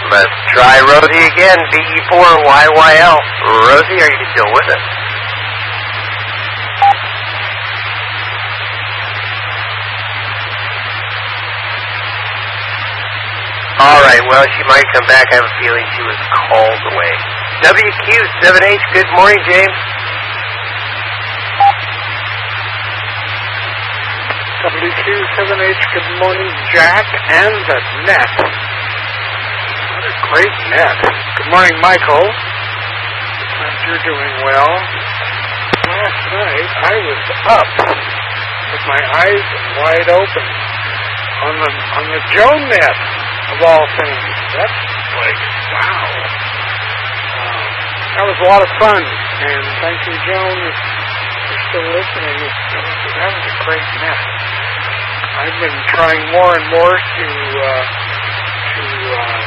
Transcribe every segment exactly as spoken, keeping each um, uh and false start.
Let's try Rosie again, B E four Y Y L. Rosie, are you still with us? All right, well, she might come back. I have a feeling she was called away. W Q seven H, good morning, James. W Q seven H, good morning, Jack, and the net. What a great net. Good morning, Michael. Glad you're doing well. Last night, I was up with my eyes wide open on the on the Joan net, of all things. That's like, wow. Um, that was a lot of fun, and thank you, Joan, if you're still listening. That was, that was a great net. I've been trying more and more to uh, to uh,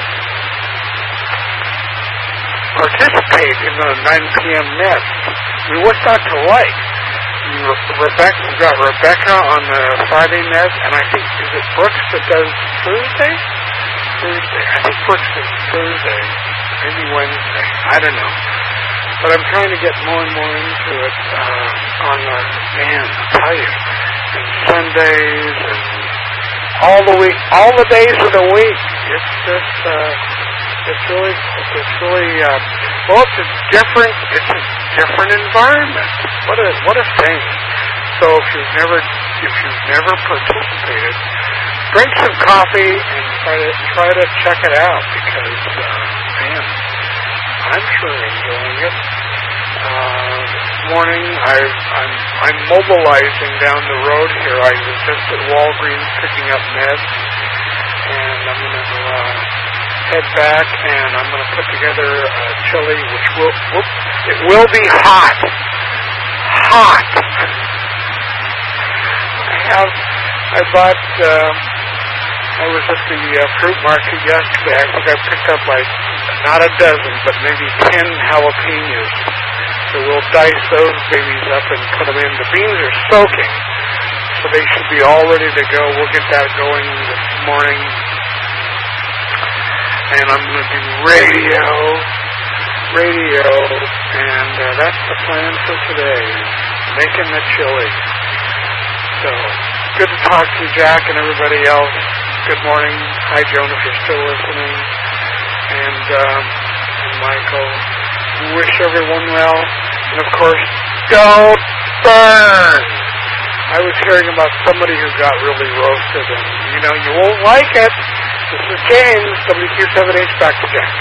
participate in the nine p.m. nets. I mean, what's not to like? Re- Rebecca, we've got Rebecca on the Friday net, and I think, is it Brooks that does Thursday? Thursday. I think Brooks does Thursday. Maybe Wednesday. I don't know. But I'm trying to get more and more into it uh, on the, man, I'll tell you, and Sundays and all the week, all the days of the week. It's just, uh, it's really, it's really, uh, well, it's a different, it's a different environment. What a, what a thing. So if you've never, if you've never participated, drink some coffee and try to try to check it out because, uh, man, I'm sure enjoying it. Uh, this morning, I've, I'm I'm mobilizing down the road here. I was just at Walgreens picking up meds, and I'm going to uh, head back, and I'm going to put together a chili, which will whoop, it will be hot, hot. I have I bought. Uh, I was at the uh, fruit market yesterday. I think I picked up like not a dozen, but maybe ten jalapenos. So we'll dice those babies up and put them in. The beans are soaking, so they should be all ready to go. We'll get that going this morning. And I'm going to do radio, radio, and uh, that's the plan for today, making the chili. So, good to talk to you, Jack, and everybody else. Good morning. Hi, Joan, if you're still listening. And, um, and Michael. We wish everyone well. And, of course, don't burn. I was hearing about somebody who got really roasted, and, you know, you won't like it. This is James, W Q seven H, back to Jack.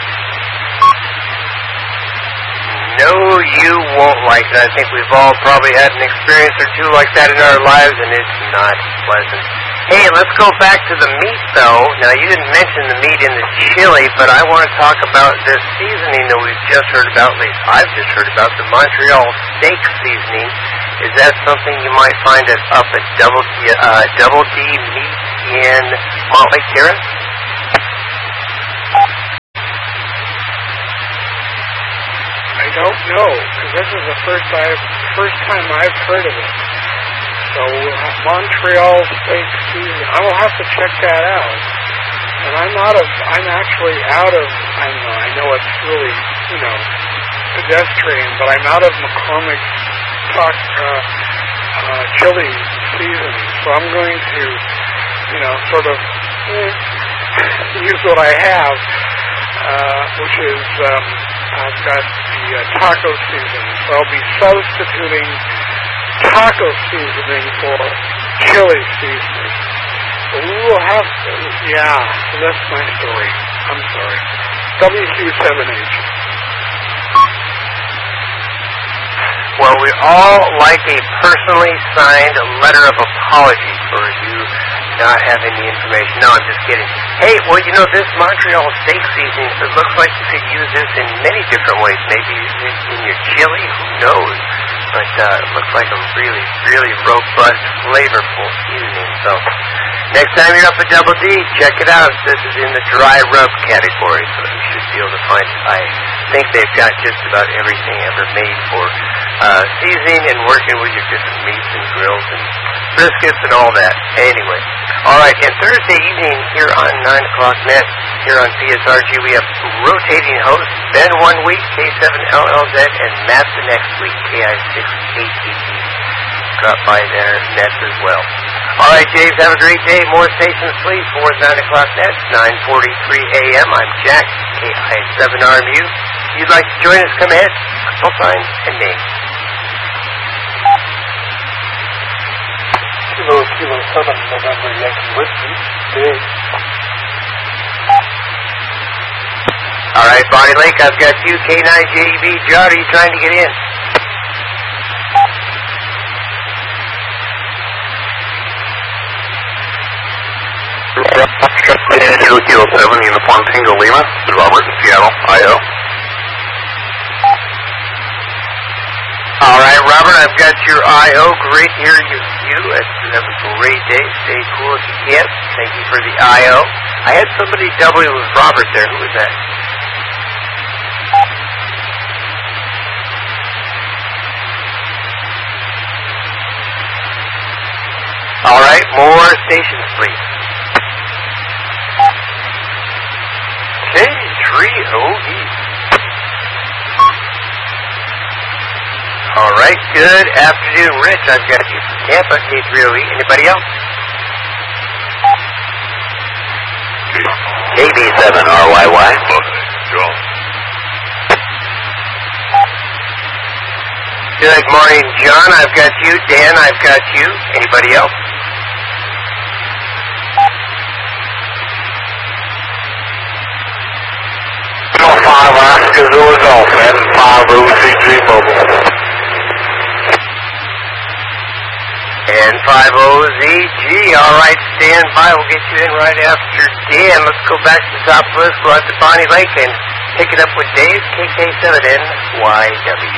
No, you won't like it. I think we've all probably had an experience or two like that in our lives, and it's not pleasant. Hey, let's go back to the meat, though. Now, you didn't mention the meat in the chili, but I want to talk about this seasoning that we've just heard about, at least I've just heard about, the Montreal steak seasoning. Is that something you might find at, up at Double D, uh, Double D Meat in Motley Terrace? I don't know, because this is the first I've first time I've heard of it. So Montreal steak season, I will have to check that out. And I'm out of, I'm actually out of, I know, I know it's really, you know, pedestrian, but I'm out of McCormick's talk, uh, uh, chili seasoning. So I'm going to, you know, sort of eh, use what I have, uh, which is, um, I've got the uh, taco seasoning. So I'll be substituting taco seasoning for chili seasoning. So we will have to, yeah, so that's my story. I'm sorry. W Q seven H. Well, we all like a personally signed letter of apology for you not having the information. No, I'm just kidding. Hey, well, you know, this Montreal steak seasoning, it looks like you could use this in many different ways. Maybe in your chili, who knows? But uh, it looks like a really, really robust, flavorful seasoning. So next time you're up at Double D, check it out. This is in the dry rub category, so you should be able to find it. I think they've got just about everything ever made for uh, seasoning and working with your different meats and grills and briskets and all that. Anyway. All right, and Thursday evening here on nine o'clock net, here on P S R G, we have rotating hosts, Ben one week, K seven L L Z, and Matt the next week, K I six K T T. Drop by their nets as well. All right, James, have a great day. More stations, please, for nine o'clock net, nine forty-three A M. I'm Jack, K I seven R M U. If you'd like to join us, come ahead, call sign and name. Kilo, Kilo seven, November Yankee Whiskey, Dave. All right, Bonnie Lake, I've got you, K nine J E B. John, are you trying to get in? Kilo, Kilo seven, Uniform Tango Lima, this is Robert in Seattle, I O. All right, Robert, I've got your I O. Great to hear you. you. Have a great day. Stay cool if you can. Thank you for the I O. I had somebody W with Robert there. Who was that? All right, more stations, please. K three O E. All right, good afternoon, Rich. I've got you from Tampa, K three O E. Anybody else? K B seven R Y Y. Good morning, John. I've got you. Dan, I've got you. Anybody else? five Oscar Zulu Golf and five O C G Mobile. And five O Z G. All right, stand by. We'll get you in right after Dan. Let's go back to the top of the list. Go out to Bonnie Lake and pick it up with Dave, K K seven N Y W.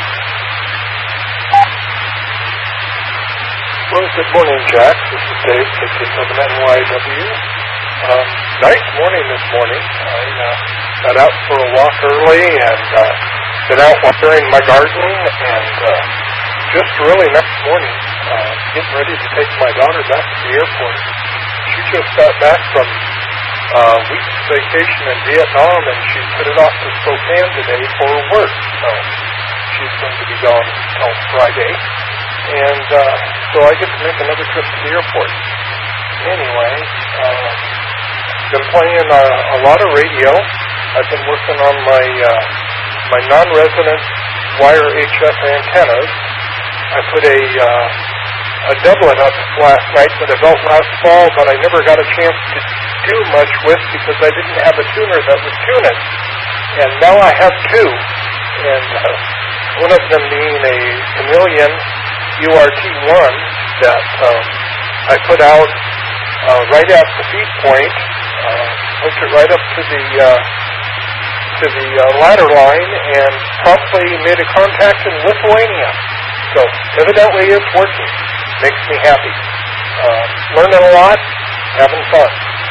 Well, good morning, Jack. This is Dave, K K seven N Y W. Um, nice morning this morning. I uh, got out for a walk early and uh, been out watering my garden, and uh, just really nice morning. Uh, getting ready to take my daughter back to the airport. She just got back from a uh, week's vacation in Vietnam, and she's headed off to Spokane today for work. So she's going to be gone until Friday, and uh, so I get to make another trip to the airport. Anyway, uh, been playing uh, a lot of radio. I've been working on my uh, my non-resonant wire H F antennas. I put a uh, a doublet up last night that I built last fall, but I never got a chance to do much with because I didn't have a tuner that would tune it. And now I have two, and uh, one of them being a Chameleon U R T one that um, I put out uh, right at the feed point, uh, hooked it right up to the uh, to the uh, ladder line, and promptly made a contact in Lithuania. So evidently it's working. Makes me happy. Uh, learning a lot, having fun.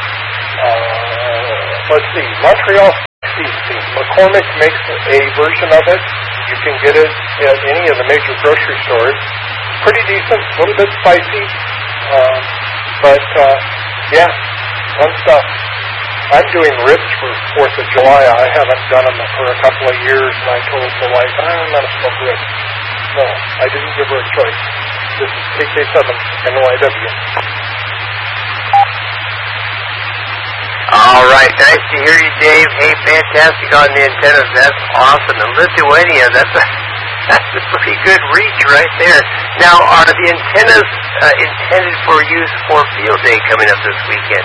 Uh, let's see, Montreal sixty. McCormick makes a version of it. You can get it at any of the major grocery stores. Pretty decent, a little bit spicy, uh, but uh, yeah, fun stuff. I'm doing ribs for fourth of July. I haven't done them for a couple of years, and I told the wife, I'm not a smoke ribs. No, I didn't give her a choice. This is K K seven N Y W. All right, nice to hear you, Dave. Hey, fantastic on the antennas. That's awesome. And Lithuania, that's a, that's a pretty good reach right there. Now, are the antennas uh, intended for use for field day coming up this weekend?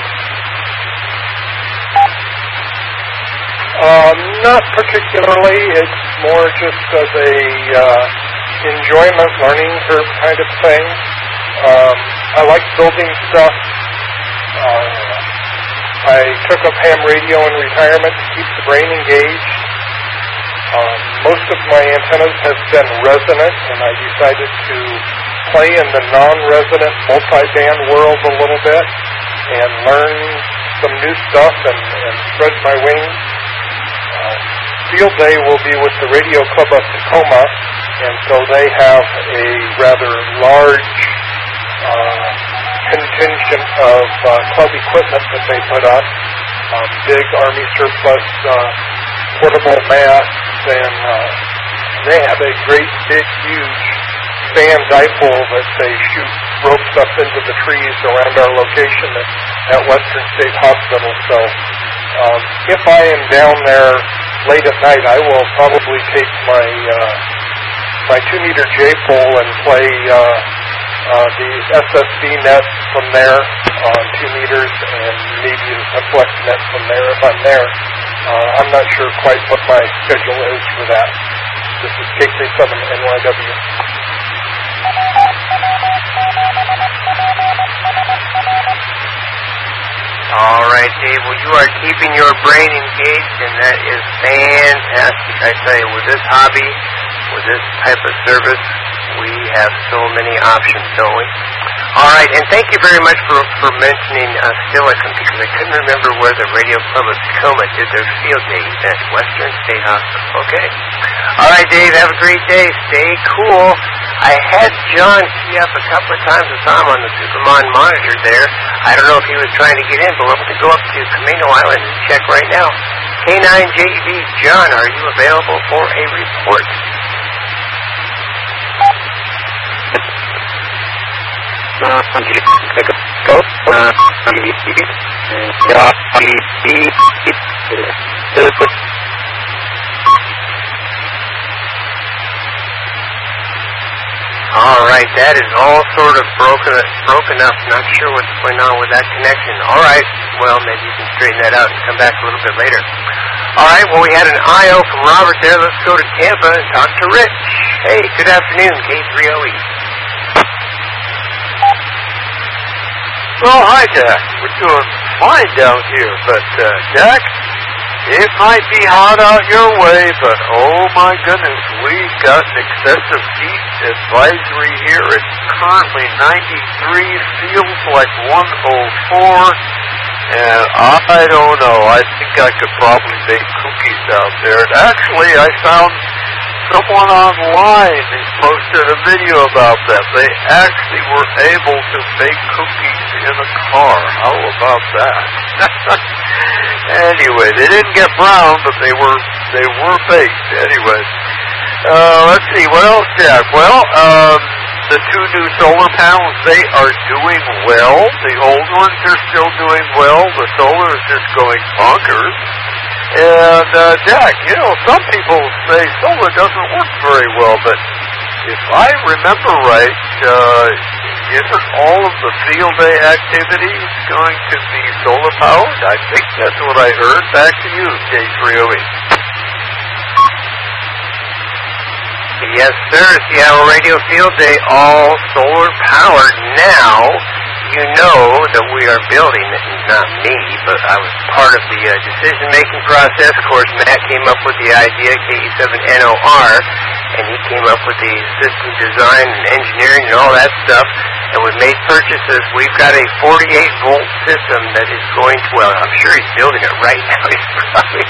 Um, not particularly. It's more just as a uh, enjoyment, learning curve kind of thing. Um, I like building stuff. Uh, I took up ham radio in retirement to keep the brain engaged. Um, most of my antennas have been resonant, and I decided to play in the non-resonant multi-band world a little bit and learn some new stuff and, and spread my wings. Uh, field day will be with the Radio Club of Tacoma, and so they have a rather large uh, contingent of uh, club equipment that they put up, um, big Army surplus uh, portable masts, and uh, they have a great big huge fan dipole that they shoot ropes up into the trees around our location at, at Western State Hospital. So um, if I am down there late at night, I will probably take my uh, my two meter J-pole and play uh, uh, the S S B net from there on two meters and maybe a flex net from there if I'm there. Uh, I'm not sure quite what my schedule is for that. This is K three seven N Y W. All right, Dave. Well, you are keeping your brain engaged, and that is fantastic. I tell you, with this hobby, with this type of service, we have so many options, don't we? All right, and thank you very much for, for mentioning uh, Silicon, because I couldn't remember where the Radio Club of Tacoma did their field day event, Western State Hospital. Okay. All right, Dave, have a great day. Stay cool. I had John key up a couple of times. I saw him on the Supermon monitor there. I don't know if he was trying to get in, but we're going to go up to Camino Island and check right now. K nine J E B, John, are you available for a report? All right, that is all sort of broken broken up. Not sure what's going on with that connection. All right, well, maybe you can straighten that out and come back a little bit later. All right, well, we had an I O from Robert there. Let's go to Tampa and talk to Rich. Hey, good afternoon, K three O E. Well, hi, Jack. We're doing fine down here, but, uh, Jack, it might be hot out your way, but oh my goodness, we've got an excessive heat advisory here. It's currently ninety-three, feels like one oh four, and I don't know, I think I could probably bake cookies out there. And actually, I found someone online who posted a video about that. They actually were able to bake cookies in a car. How about that? Anyway, they didn't get brown, but they were they were baked. Anyway, uh, let's see, what else, Jack? Well, um, the two new solar panels, they are doing well. The old ones are still doing well. The solar is just going bonkers. And, uh, Jack, you know, some people say solar doesn't work very well, but if I remember right, uh, isn't all of the field day activities going to be solar powered? I think that's what I heard. Back to you, K three O E. Yes, sir. Seattle Radio Field Day, all solar powered now. You know that we are building, not me, but I was part of the uh, decision-making process. Of course, Matt came up with the idea, K E seven N O R, and he came up with the system design and engineering and all that stuff, and we made purchases. We've got a forty-eight volt system that is going to, well, I'm sure he's building it right now. He's probably